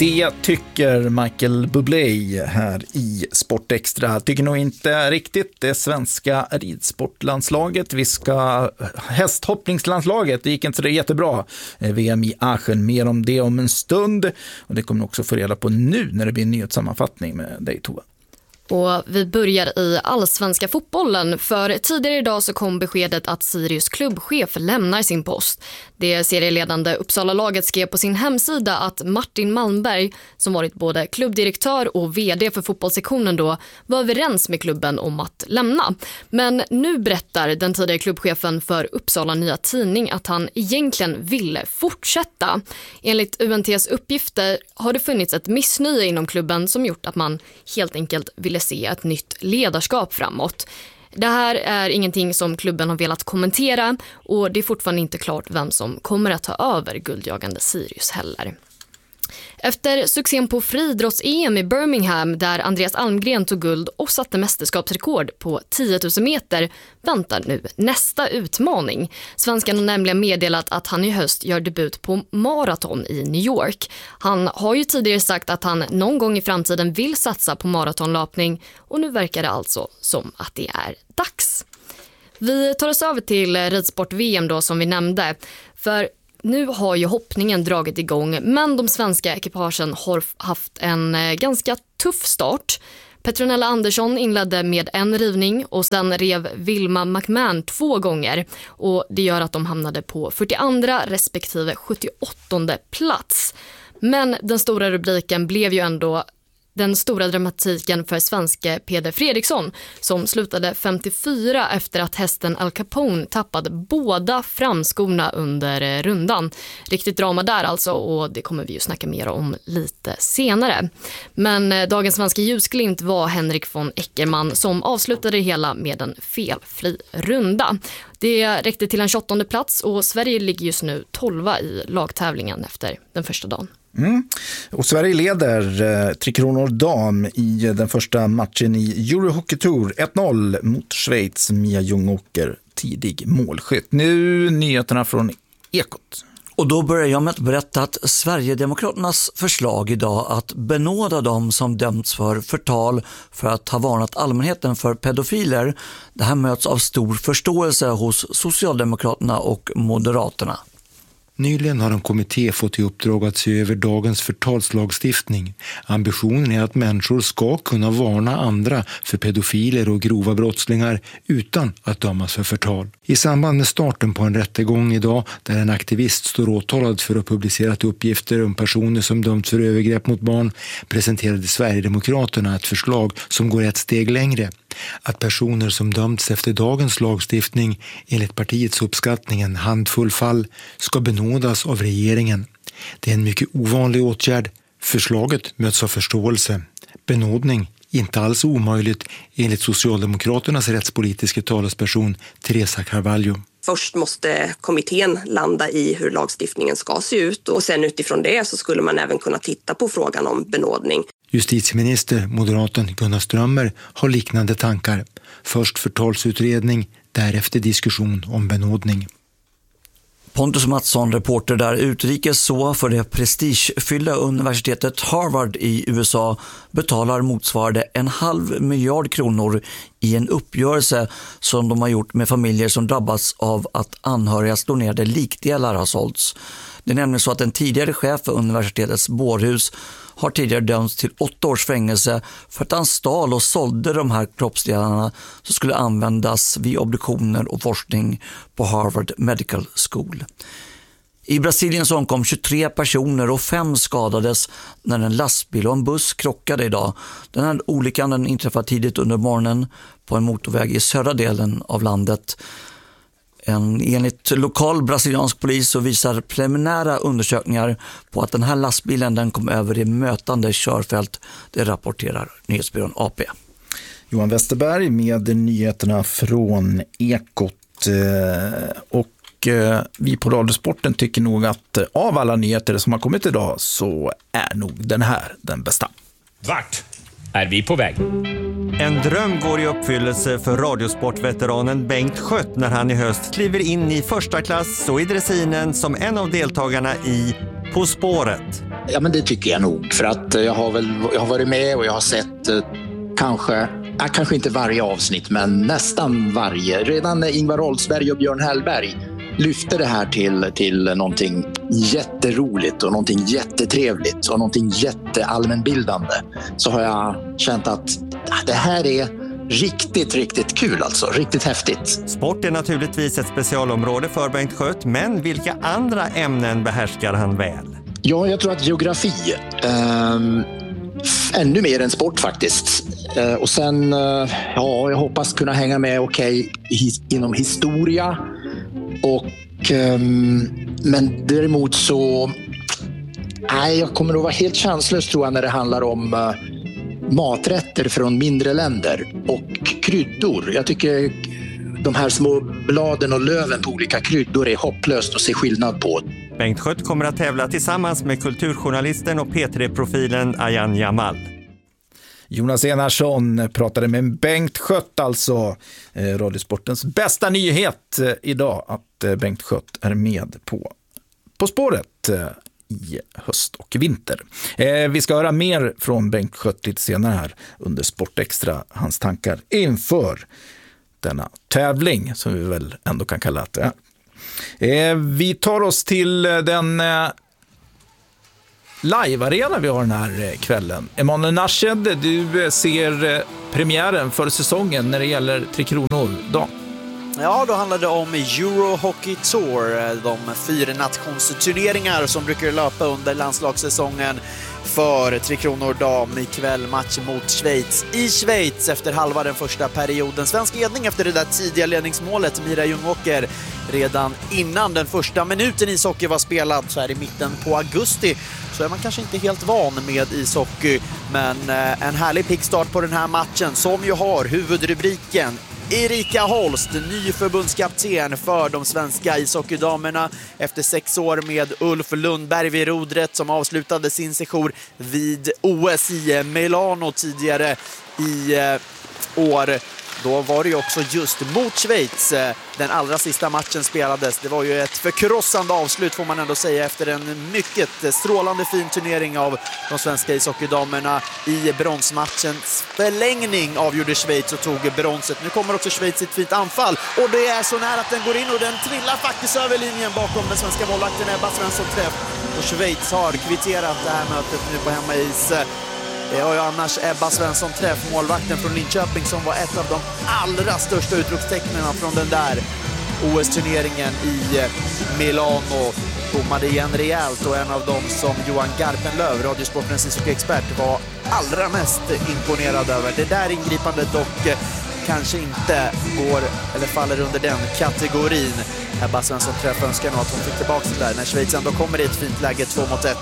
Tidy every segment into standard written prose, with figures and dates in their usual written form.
Det tycker Michael Bublé här i Sportextra. Tycker nog inte riktigt det svenska ridsportlandslaget. Hästhoppningslandslaget, det gick inte så jättebra. VM i Aachen, mer om det om en stund. Och det kommer också få reda på nu när det blir en nyhetssammanfattning med dig, Tova. Och vi börjar i allsvenska fotbollen, för tidigare idag så kom beskedet att Sirius klubbchef lämnar sin post. Det serieledande Uppsala-laget skrev på sin hemsida att Martin Malmberg, som varit både klubbdirektör och vd för fotbollssektionen då, var överens med klubben om att lämna. Men nu berättar den tidigare klubbchefen för Uppsala Nya Tidning att han egentligen ville fortsätta. Enligt UNTs uppgifter har det funnits ett missnöje inom klubben som gjort att man helt enkelt ville se ett nytt ledarskap framåt. Det här är ingenting som klubben har velat kommentera och det är fortfarande inte klart vem som kommer att ta över guldjagande Sirius heller. Efter succén på friidrotts-EM i Birmingham där Andreas Almgren tog guld och satte mästerskapsrekord på 10 000 meter väntar nu nästa utmaning. Svenskan har nämligen meddelat att han i höst gör debut på maraton i New York. Han har ju tidigare sagt att han någon gång i framtiden vill satsa på maratonlöpning och nu verkar det alltså som att det är dags. Vi tar oss över till ridsport-VM då som vi nämnde, för nu har ju hoppningen dragit igång, men de svenska ekipagen har haft en ganska tuff start. Petronella Andersson inledde med en rivning och sen rev Vilma McMahon 2 gånger och det gör att de hamnade på 42 respektive 78 plats. Men den stora rubriken blev ju ändå den stora dramatiken för svenske Peder Fredriksson som slutade 54 efter att hästen Al Capone tappade båda framskorna under rundan. Riktigt drama där alltså, och det kommer vi ju snacka mer om lite senare. Men dagens svenska ljusglimt var Henrik von Eckermann som avslutade det hela med en felfri runda. Det räckte till en 28:e plats och Sverige ligger just nu 12:a i lagtävlingen efter den första dagen. Och Sverige leder Tre Kronor dam i den första matchen i Eurohockey Tour 1-0 mot Schweiz. Mia Ljungåker, tidig målskytt. Nu nyheterna från Ekot. Och då börjar jag med att berätta att Sverigedemokraternas förslag idag att benåda dem som dömts för förtal för att ha varnat allmänheten för pedofiler, det här möts av stor förståelse hos Socialdemokraterna och Moderaterna. Nyligen har en kommitté fått i uppdrag att se över dagens förtalslagstiftning. Ambitionen är att människor ska kunna varna andra för pedofiler och grova brottslingar utan att dömas för förtal. I samband med starten på en rättegång idag där en aktivist står åtalad för att publicerat uppgifter om personer som dömts för övergrepp mot barn presenterade Sverigedemokraterna ett förslag som går ett steg längre. Att personer som dömts efter dagens lagstiftning enligt partiets uppskattning en handfull fall ska benådas av regeringen. Det är en mycket ovanlig åtgärd. Förslaget möts av förståelse. Benådning inte alls omöjligt enligt Socialdemokraternas rättspolitiska talesperson Teresa Carvalho. Först måste kommittén landa i hur lagstiftningen ska se ut och sen utifrån det så skulle man även kunna titta på frågan om benådning. Justitieminister, moderaten Gunnar Strömmer, har liknande tankar. Först förtalsutredning, därefter diskussion om benådning. Pontus Mattsson, reporter där utrikes så för det prestigefyllda universitetet Harvard i USA betalar motsvarande 1,5 miljard kronor i en uppgörelse som de har gjort med familjer som drabbats av att anhörigas donerade likdelar har sålts. Det är nämligen så att en tidigare chef för universitetets bårhus har tidigare dömts till 8 års fängelse för att han stal och sålde de här kroppsdelarna som skulle användas vid obduktioner och forskning på Harvard Medical School. I Brasilien så omkom 23 personer och 5 skadades när en lastbil och en buss krockade idag. Den här olyckan den inträffade tidigt under morgonen på en motorväg i södra delen av landet. Enligt lokal brasiliansk polis så visar preliminära undersökningar på att den här lastbilen den kom över i mötande körfält. Det rapporterar nyhetsbyrån AP. Johan Westerberg med nyheterna från Ekot. Och vi på Radiosporten tycker nog att av alla nyheter som har kommit idag så är nog den här den bästa. Vart är vi på väg? En dröm går i uppfyllelse för radiosportveteranen Bengt Schött när han i höst kliver in i första klass och i dressinen som en av deltagarna i På spåret. Ja, men det tycker jag nog. För att jag har varit med och jag har sett kanske inte varje avsnitt, men nästan varje. Redan när Ingvar Oldsberg och Björn Hellberg lyfte det här till någonting jätteroligt och någonting jättetrevligt och någonting jätteallmänbildande, så har jag känt att det här är riktigt, riktigt kul alltså. Riktigt häftigt. Sport är naturligtvis ett specialområde för Bengt Schött, men vilka andra ämnen behärskar han väl? Ja, jag tror att geografi ännu mer än sport faktiskt. Och sen, jag hoppas kunna hänga med inom historia. Men däremot så jag kommer att vara helt chanslös tror jag när det handlar om maträtter från mindre länder och kryddor. Jag tycker de här små bladen och löven på olika kryddor är hopplöst att se skillnad på. Bengt Schött kommer att tävla tillsammans med kulturjournalisten och P3-profilen Ayan Jamal. Jonas Enarsson pratade med Bengt Schött, alltså Radiosportens bästa nyhet idag, att Bengt Schött är med på spåret i höst och vinter. Vi ska höra mer från Bengt Schött lite senare här under Sportextra, hans tankar inför denna tävling som vi väl ändå kan kalla det. Vi tar oss till den live-arena vi har den här kvällen. Emanuel Nashed, du ser premiären för säsongen när det gäller 3 kronor dam. Ja, då handlar det om Euro Hockey Tour, de 4 nationsturneringar som brukar löpa under landslagssäsongen för 3 kronor dam. Ikväll match mot Schweiz i Schweiz efter halva den första perioden. Svensk ledning efter det där tidiga ledningsmålet, Mira Ljungåker, redan innan den första minuten ishockey var spelad så här i mitten på augusti. Så är man kanske inte helt van med ishockey, men en härlig pickstart på den här matchen som ju har huvudrubriken Erika Holst, ny förbundskapten för de svenska ishockeydamerna efter 6 år med Ulf Lundberg vid rodret, som avslutade sin sejour vid OS i Milano tidigare i år. Då var det ju också just mot Schweiz den allra sista matchen spelades. Det var ju ett förkrossande avslut får man ändå säga efter en mycket strålande fin turnering av de svenska ishockeydamerna. I bronsmatchens förlängning avgjorde Schweiz och tog bronset. Nu kommer också Schweiz i ett fint anfall och det är så nära att den går in och den trillar faktiskt över linjen bakom den svenska målvakten Ebba Svensson träff. Och Schweiz har kvitterat det här mötet nu på hemmais. Det var ju annars Ebba Svensson träff, målvakten från Linköping, som var ett av de allra största utropstecknen från den där OS-turneringen i Milano. Bommade igen rejält och en av dem som Johan Garpenlöv, Radiosportens ishockeyexpert, var allra mest imponerad över. Det där ingripandet dock kanske inte går eller faller under den kategorin. Ebba Svensson träff önskar nog att hon fick tillbaka det där. När Schweiz ändå kommer i ett fint läge 2-1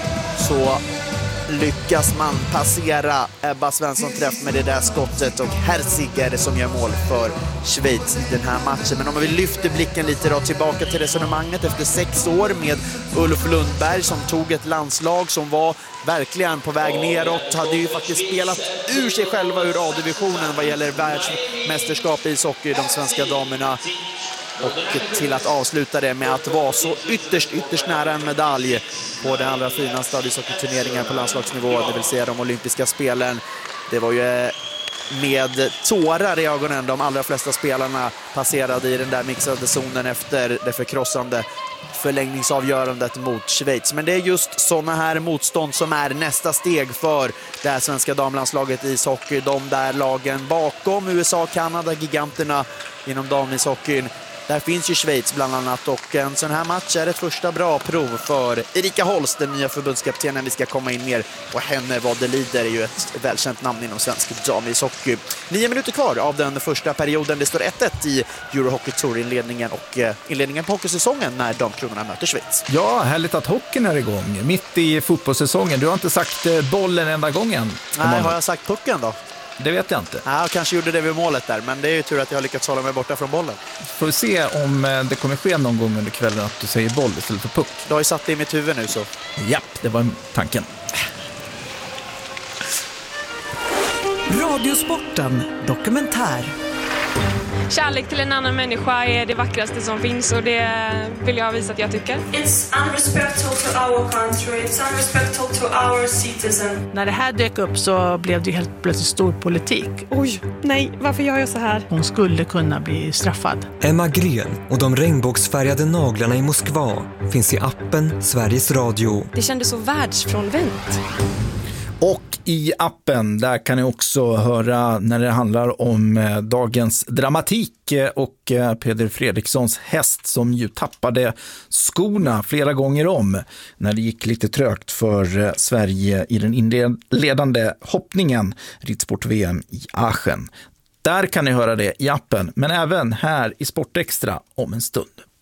så lyckas man passera Ebba Svensson träff med det där skottet och Herzig är det som gör mål för Schweiz i den här matchen. Men om vi lyfter blicken lite då tillbaka till resonemanget efter 6 år med Ulf Lundberg som tog ett landslag som var verkligen på väg neråt, hade ju faktiskt spelat ur sig själva ur A-divisionen vad gäller världsmästerskap i ishockey, de svenska damerna. Och till att avsluta det med att vara så ytterst nära en medalj på den allra finaste av ishockeyturneringar på landslagsnivå, det vill säga de olympiska spelen. Det var ju med tårar i ögonen de allra flesta spelarna passerade i den där mixade zonen efter det förkrossande förlängningsavgörandet mot Schweiz. Men det är just sådana här motstånd som är nästa steg för det här svenska damlandslaget i ishockey. De där lagen bakom USA, Kanada, giganterna inom damishockeyn. Där finns ju Schweiz bland annat, och en sån här match är ett första bra prov för Erika Holst, den nya förbundskaptenen. Vi ska komma in mer på henne vad det lider, är ju ett välkänt namn inom svensk damishockey. 9 minuter kvar av den första perioden. Det står 1-1 i Euro Hockey Tour inledningen och inledningen på hockeysäsongen när damkronorna möter Schweiz. Ja, härligt att hockeyn är igång mitt i fotbollssäsongen. Du har inte sagt bollen enda gången. Nej, har jag sagt pucken då? Det vet jag inte. Ja, jag kanske gjorde det vid målet där, men det är ju tur att jag har lyckats hålla mig borta från bollen. Får vi se om det kommer ske någon gång under kvällen att du säger boll istället för puck. Du har ju satt det i mitt huvud nu så. Ja, det var tanken. Radiosporten dokumentär. Kärlek till en annan människa är det vackraste som finns och det vill jag visa att jag tycker. It's unrespectful to our country, it's unrespectful to our citizen. När det här dök upp så blev det helt plötsligt stor politik. Oj, nej, varför gör jag så här? Hon skulle kunna bli straffad. Emma Gren och de regnbågsfärgade naglarna i Moskva finns i appen Sveriges Radio. Det kändes så världsfrånvänt. Och i appen, där kan ni också höra när det handlar om dagens dramatik och Peder Fredrikssons häst som ju tappade skorna flera gånger om när det gick lite trögt för Sverige i den inledande hoppningen Ridsport-VM i Aachen. Där kan ni höra det i appen, men även här i Sportextra om en stund.